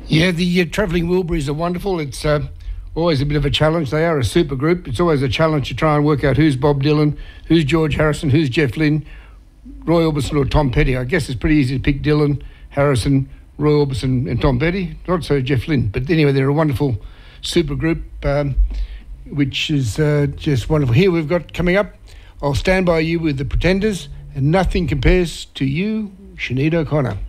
Yeah, the Travelling Wilburys are wonderful. It's always a bit of a challenge. They are a super group. It's always a challenge to try and work out who's Bob Dylan, who's George Harrison, who's Jeff Lynne, Roy Orbison or Tom Petty. I guess it's pretty easy to pick Dylan, Harrison, Roy Orbison and Tom Petty. Not so Jeff Lynne. But anyway, they're a wonderful super group, which is just wonderful. Here we've got coming up, I'll Stand By You with the Pretenders, and Nothing Compares to You, Sinead O'Connor.